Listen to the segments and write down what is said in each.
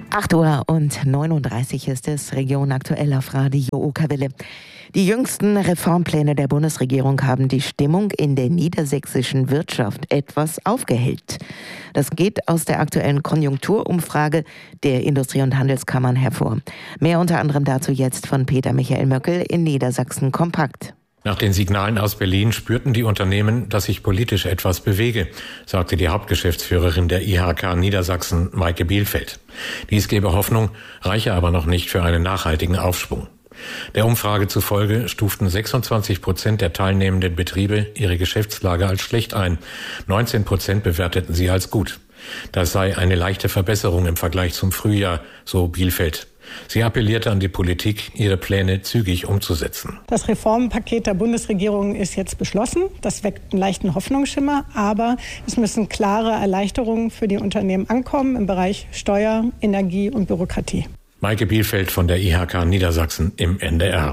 8:39 Uhr ist es, Region aktuell auf Radio Okerwelle. Die jüngsten Reformpläne der Bundesregierung haben die Stimmung in der niedersächsischen Wirtschaft etwas aufgehellt. Das geht aus der aktuellen Konjunkturumfrage der Industrie- und Handelskammern hervor. Mehr unter anderem dazu jetzt von Peter Michael Möckel in Niedersachsen kompakt. Nach den Signalen aus Berlin spürten die Unternehmen, dass sich politisch etwas bewege, sagte die Hauptgeschäftsführerin der IHK Niedersachsen, Maike Bielfeld. Dies gebe Hoffnung, reiche aber noch nicht für einen nachhaltigen Aufschwung. Der Umfrage zufolge stuften 26% der teilnehmenden Betriebe ihre Geschäftslage als schlecht ein. 19% bewerteten sie als gut. Das sei eine leichte Verbesserung im Vergleich zum Frühjahr, so Bielfeld. Sie appellierte an die Politik, ihre Pläne zügig umzusetzen. Das Reformpaket der Bundesregierung ist jetzt beschlossen. Das weckt einen leichten Hoffnungsschimmer, aber es müssen klare Erleichterungen für die Unternehmen ankommen im Bereich Steuer, Energie und Bürokratie. Maike Bielfeld von der IHK Niedersachsen im NDR.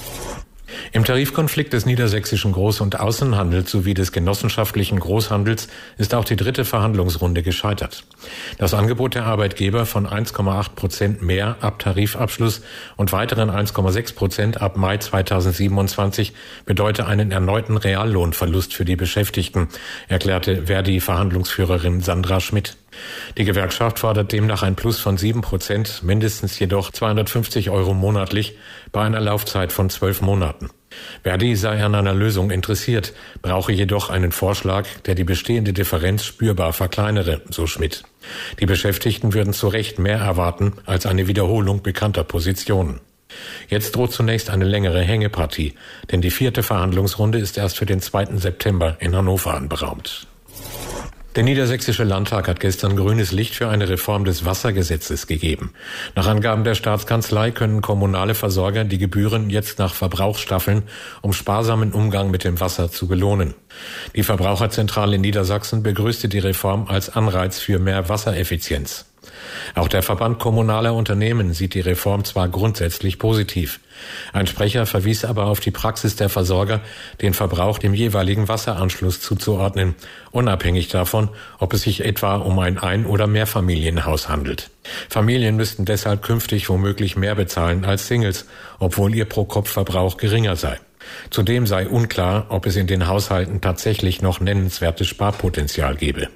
Im Tarifkonflikt des niedersächsischen Groß- und Außenhandels sowie des genossenschaftlichen Großhandels ist auch die dritte Verhandlungsrunde gescheitert. Das Angebot der Arbeitgeber von 1,8% mehr ab Tarifabschluss und weiteren 1,6% ab Mai 2027 bedeute einen erneuten Reallohnverlust für die Beschäftigten, erklärte Verdi-Verhandlungsführerin Sandra Schmidt. Die Gewerkschaft fordert demnach ein Plus von 7%, mindestens jedoch 250 € monatlich bei einer Laufzeit von 12 Monaten. Verdi sei an einer Lösung interessiert, brauche jedoch einen Vorschlag, der die bestehende Differenz spürbar verkleinere, so Schmidt. Die Beschäftigten würden zu Recht mehr erwarten als eine Wiederholung bekannter Positionen. Jetzt droht zunächst eine längere Hängepartie, denn die 4. Verhandlungsrunde ist erst für den 2. September in Hannover anberaumt. Der Niedersächsische Landtag hat gestern grünes Licht für eine Reform des Wassergesetzes gegeben. Nach Angaben der Staatskanzlei können kommunale Versorger die Gebühren jetzt nach Verbrauch staffeln, um sparsamen Umgang mit dem Wasser zu belohnen. Die Verbraucherzentrale in Niedersachsen begrüßte die Reform als Anreiz für mehr Wassereffizienz. Auch der Verband kommunaler Unternehmen sieht die Reform zwar grundsätzlich positiv. Ein Sprecher verwies aber auf die Praxis der Versorger, den Verbrauch dem jeweiligen Wasseranschluss zuzuordnen, unabhängig davon, ob es sich etwa um ein Ein- oder Mehrfamilienhaus handelt. Familien müssten deshalb künftig womöglich mehr bezahlen als Singles, obwohl ihr Pro-Kopf-Verbrauch geringer sei. Zudem sei unklar, ob es in den Haushalten tatsächlich noch nennenswertes Sparpotenzial gebe.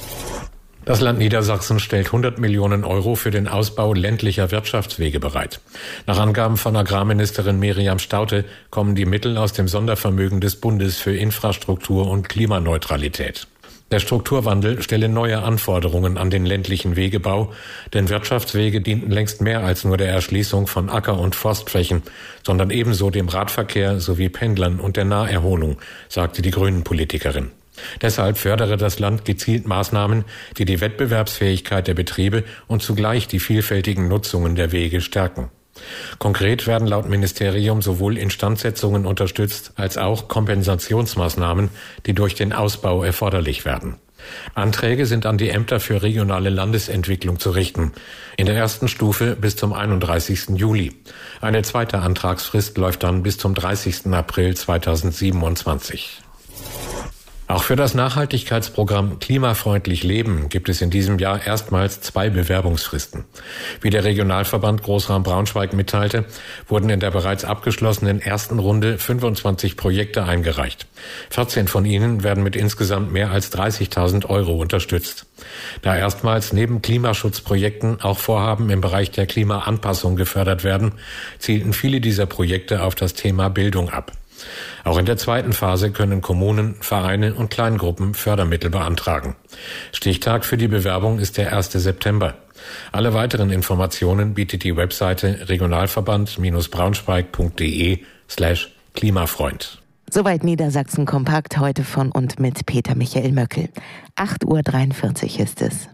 Das Land Niedersachsen stellt 100 Millionen € für den Ausbau ländlicher Wirtschaftswege bereit. Nach Angaben von Agrarministerin Miriam Staudte kommen die Mittel aus dem Sondervermögen des Bundes für Infrastruktur und Klimaneutralität. Der Strukturwandel stelle neue Anforderungen an den ländlichen Wegebau, denn Wirtschaftswege dienten längst mehr als nur der Erschließung von Acker- und Forstflächen, sondern ebenso dem Radverkehr sowie Pendlern und der Naherholung, sagte die Grünen-Politikerin. Deshalb fördere das Land gezielt Maßnahmen, die die Wettbewerbsfähigkeit der Betriebe und zugleich die vielfältigen Nutzungen der Wege stärken. Konkret werden laut Ministerium sowohl Instandsetzungen unterstützt als auch Kompensationsmaßnahmen, die durch den Ausbau erforderlich werden. Anträge sind an die Ämter für regionale Landesentwicklung zu richten. In der ersten Stufe bis zum 31. Juli. Eine zweite Antragsfrist läuft dann bis zum 30. April 2027. Auch für das Nachhaltigkeitsprogramm Klimafreundlich Leben gibt es in diesem Jahr erstmals 2 Bewerbungsfristen. Wie der Regionalverband Großraum Braunschweig mitteilte, wurden in der bereits abgeschlossenen ersten Runde 25 Projekte eingereicht. 14 von ihnen werden mit insgesamt mehr als 30.000 € unterstützt. Da erstmals neben Klimaschutzprojekten auch Vorhaben im Bereich der Klimaanpassung gefördert werden, zielten viele dieser Projekte auf das Thema Bildung ab. Auch in der zweiten Phase können Kommunen, Vereine und Kleingruppen Fördermittel beantragen. Stichtag für die Bewerbung ist der 1. September. Alle weiteren Informationen bietet die Webseite regionalverband-braunschweig.de/Klimafreund. Soweit Niedersachsen kompakt heute von und mit Peter Michael Möckel. 8:43 Uhr ist es.